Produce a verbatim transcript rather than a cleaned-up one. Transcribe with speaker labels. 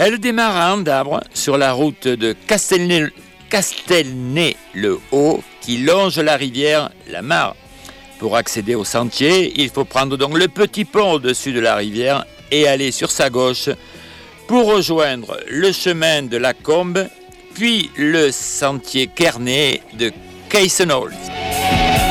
Speaker 1: Elle démarre à Andabre sur la route de Castelnay, Castelnay-le-Haut qui longe la rivière la Mare. Pour accéder au sentier, il faut prendre donc le petit pont au-dessus de la rivière et aller sur sa gauche pour rejoindre le chemin de la Combe, puis le sentier Kernay de Keysenholt.